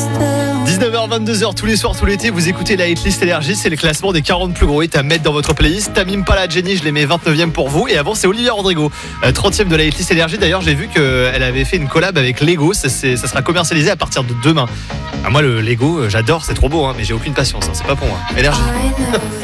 19h-22h tous les soirs, tout l'été, vous écoutez la hitlist Énergie, c'est le classement des 40 plus gros hits à mettre dans votre playlist. Tamim Pala, Jenny, je les mets 29e pour vous. Et avant, c'est Olivia Rodrigo, 30e de la hitlist Énergie. D'ailleurs, j'ai vu qu'elle avait fait une collab avec Lego. Ça sera commercialisé à partir de demain. Moi, le Lego, j'adore, c'est trop beau, mais j'ai aucune patience. C'est pas pour moi. Énergie.